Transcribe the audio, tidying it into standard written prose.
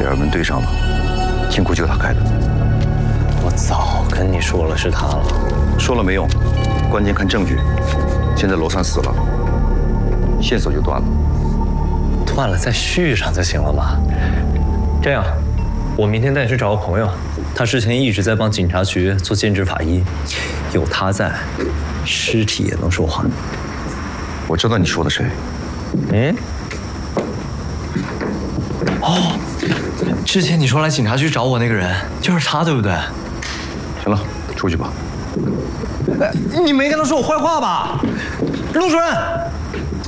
耳门对上了，金库就是他开的。 我早跟你说了是他了， 说了没用，关键看证据。现在罗灿死了，线索就断了。 断了再续上就行了嘛。这样，我明天带你去找个朋友，他之前一直在帮警察局做兼职法医，有他在，尸体也能说话。 我知道你说的谁。 嗯？哦，之前你说来警察局找我那个人，就是他，对不对？ 行了，出去吧。 你没跟他说我坏话吧，陆主任？